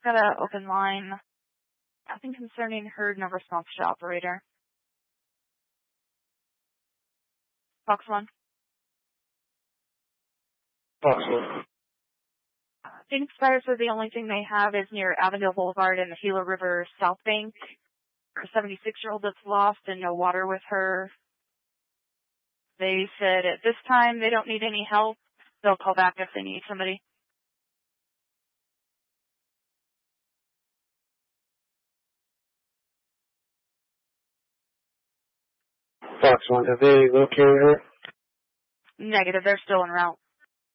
Got an open line. Nothing concerning herd, no response to operator. Fox 1. Fox 1. Phoenix Fire says the only thing they have is near Avondale Boulevard and the Gila River South Bank. A 76-year-old that's lost and no water with her. They said at this time they don't need any help. They'll call back if they need somebody. Fox 1, have they located her? Negative, they're still en route.